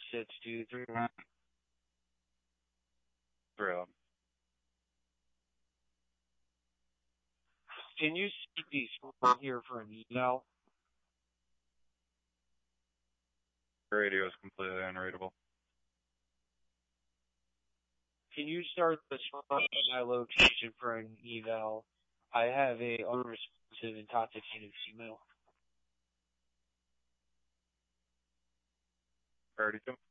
623. Bro. Can you see these from here for an email? Radio is completely unreadable. Can you start the my location for an eval? I have a unresponsive intoxicated female. Priority 2.